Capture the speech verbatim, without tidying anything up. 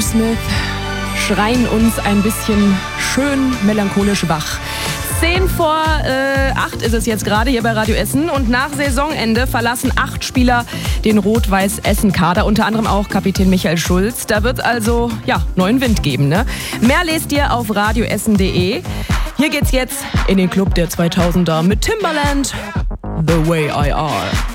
Aerosmith schreien uns ein bisschen schön melancholisch wach. Zehn vor äh, acht ist es jetzt gerade hier bei Radio Essen und nach Saisonende verlassen acht Spieler den Rot-Weiß-Essen-Kader, unter anderem auch Kapitän Michael Schulz. Da wird also ja neuen Wind geben, ne? Mehr lest ihr auf radioessen punkt de. Hier geht's jetzt in den Club der zweitausender mit Timbaland, The Way I Are.